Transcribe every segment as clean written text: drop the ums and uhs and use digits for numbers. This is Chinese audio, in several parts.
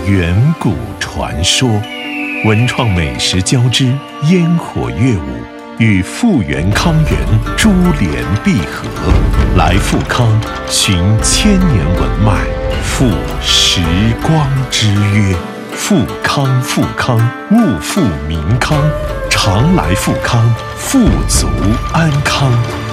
远古传说，文创美食交织，烟火乐舞，与复原康源珠联璧合。来复康，寻千年文脉，赴时光之约。复康复康，物复民康，常来复康，富足安康。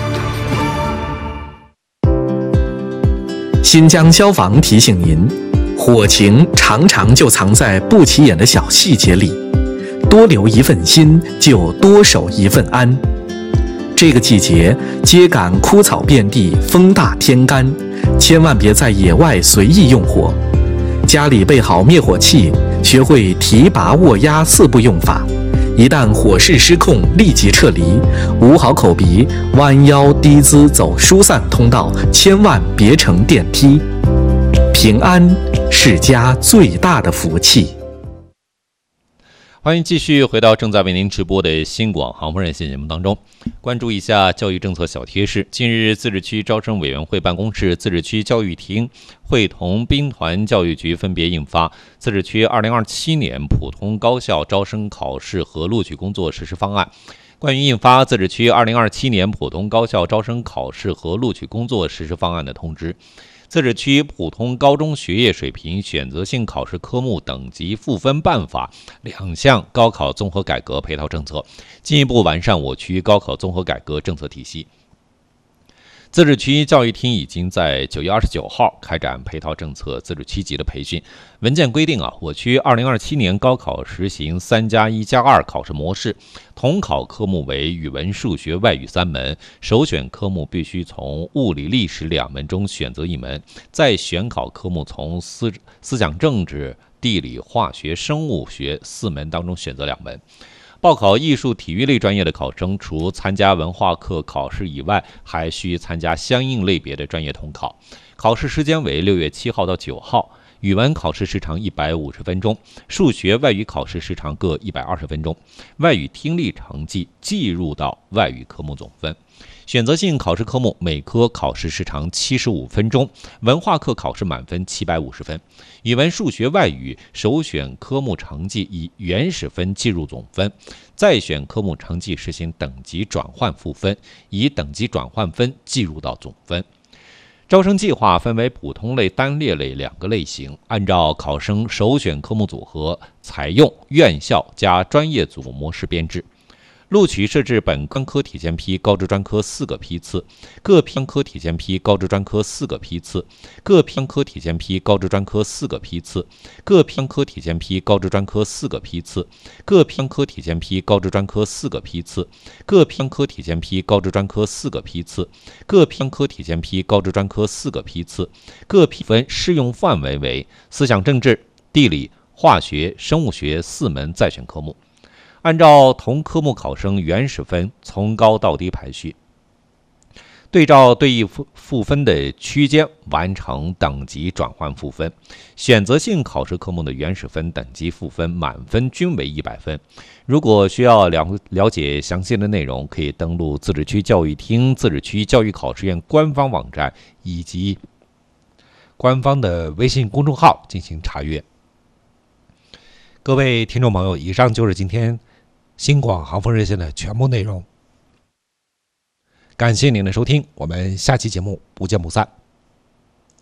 新疆消防提醒您，火情常常就藏在不起眼的小细节里，多留一份心，就多守一份安。这个季节，秸秆枯草遍地，风大天干，千万别在野外随意用火。家里备好灭火器，学会提拔握压4步用法。一旦火势失控，立即撤离，捂好口鼻，弯腰低姿走疏散通道，千万别乘电梯。平安是家最大的福气。 欢迎继续回到正在为您直播的新广航风热线节目当中，关注一下教育政策小贴士。近日，自治区招生委员会办公室、自治区教育厅会同兵团教育局分别印发《自治区2027年普通高校招生考试和录取工作实施方案》，关于印发《自治区2027年普通高校招生考试和录取工作实施方案》的通知。自治区普通高中学业水平选择性考试科目等级赋分办法2项高考综合改革配套政策，进一步完善我区高考综合改革政策体系。自治区教育厅已经在9月29号开展配套政策自治区级的培训。文件规定我区2027年高考实行3+1+2考试模式，统考科目为语文、数学、外语3门，首选科目必须从物理、历史2门中选择1门，再选考科目从思想政治、地理、化学、生物学4门当中选择2门。报考艺术、体育类专业的考生，除参加文化课考试以外，还需参加相应类别的专业统考。考试时间为6月7号到9号，语文考试时长150分钟，数学、外语考试时长各120分钟，外语听力成绩计入到外语科目总分。选择性考试科目每科考试时长75分钟，文化课考试满分750分。语文、数学、外语首选科目成绩以原始分计入总分，再选科目成绩实行等级转换赋分，以等级转换分计入到总分。招生计划分为普通类、单列类2个类型，按照考生首选科目组合，采用院校加专业组模式编制。录取设置本专科体检批高职专科4个批次，各专科体检批高职专科4个批次，各专科体检批高职专科4个批次，各专科体检批高职专科4个批次，各专科体检批高职专科4个批次，各专科体检批高职专科4个批次，各专科体检批高职专科4个批次，各批分适用范围为思想政治、地理、化学、生物学4门在选科目。按照同科目考生原始分从高到低排序，对照对应赋分的区间完成等级转换赋分。选择性考试科目的原始分等级赋分满分均为100分。如果需要了解详细的内容，可以登录自治区教育厅、自治区教育考试院官方网站以及官方的微信公众号进行查阅。各位听众朋友，以上就是今天新广航风热线的全部内容，感谢您的收听，我们下期节目不见不散。